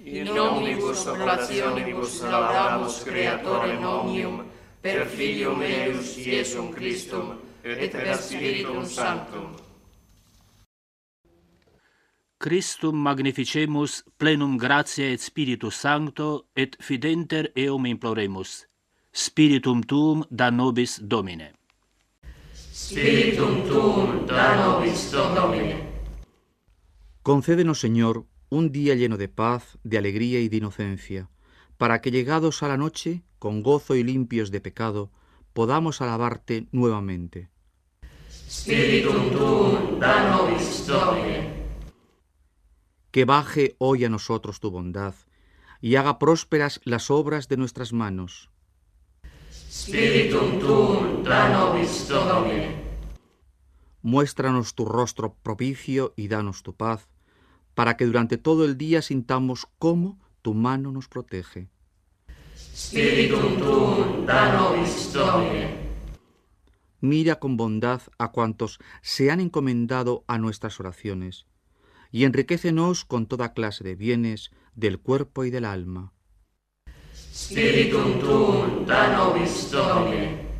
in omnibus oblationibus laudamus Creatorem omnium, per Filium eius Iesum Christum, et per Spiritum Sanctum. Christum magnificemus plenum gratia et Spiritus Sancto, et fidenter eum imploremus. Spiritum tuum da nobis Domine. Spiritum tuum da nobis Domine. Concédenos, Señor, un día lleno de paz, de alegría y de inocencia, para que llegados a la noche, con gozo y limpios de pecado, podamos alabarte nuevamente. Spiritum tuum da nobis Domine. Que baje hoy a nosotros tu bondad, y haga prósperas las obras de nuestras manos. Spiritum tuum da nobis Domine. Muéstranos tu rostro propicio y danos tu paz, para que durante todo el día sintamos cómo tu mano nos protege. Spiritum tuum da nobis Domine. Mira con bondad a cuantos se han encomendado a nuestras oraciones, y enriquécenos con toda clase de bienes del cuerpo y del alma. Spiritum tuum da nobis Domine.